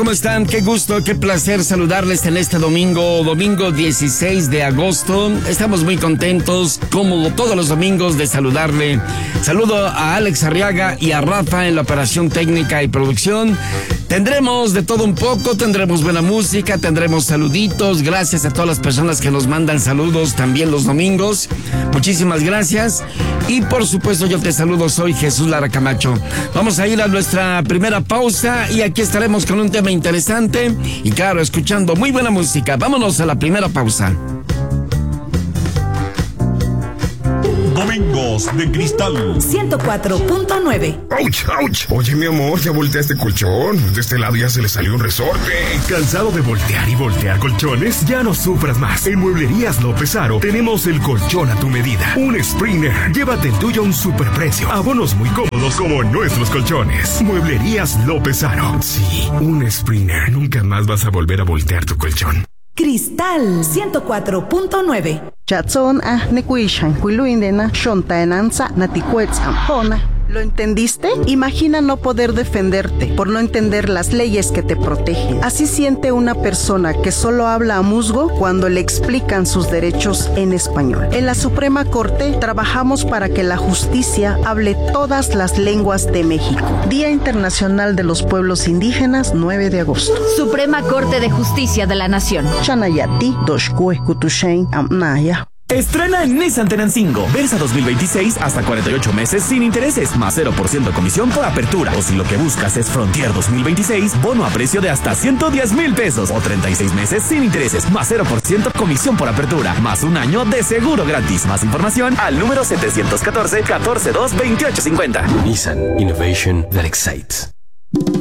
¿Cómo están? Qué gusto, qué placer saludarles en este domingo 16 de agosto. Estamos muy contentos, como todos los domingos, de saludarle. Saludo a Alex Arriaga y a Rafa en la operación técnica y producción. Tendremos de todo un poco, tendremos buena música, tendremos saluditos. Gracias a todas las personas que nos mandan saludos también los domingos. Muchísimas gracias. Y por supuesto yo te saludo, soy Jesús Lara Camacho. Vamos a ir a nuestra primera pausa y aquí estaremos con un tema interesante y claro, escuchando muy buena música. Vámonos a la primera pausa. Domingos de Cristal 104.9. ¡Auch, auch! Oye, mi amor, ya volteé este colchón. De este lado ya se le salió un resorte. ¿Cansado de voltear y voltear colchones? Ya no sufras más. En Mueblerías López Aro tenemos el colchón a tu medida. Un Springer. Llévate el tuyo a un superprecio. Abonos muy cómodos como nuestros colchones. Mueblerías López Aro. Sí, un Springer. Nunca más vas a volver a voltear tu colchón. Cristal 104.9. Chatson nekuishan kuiluindena shontaenanza natikuetzam. ¿Lo entendiste? Imagina no poder defenderte por no entender las leyes que te protegen. Así siente una persona que solo habla a musgo cuando le explican sus derechos en español. En la Suprema Corte trabajamos para que la justicia hable todas las lenguas de México. Día Internacional de los Pueblos Indígenas, 9 de agosto. Suprema Corte de Justicia de la Nación. Chanayati, Doshkue, Kutushein, Amnaya. Estrena en Nissan Tenancingo. Versa 2026 hasta 48 meses sin intereses, más 0% comisión por apertura. O si lo que buscas es Frontier 2026, bono a precio de hasta 110,000 pesos. O 36 meses sin intereses, más 0% comisión por apertura. Más un año de seguro gratis. Más información al número 714-142-2850. Nissan Innovation that excites.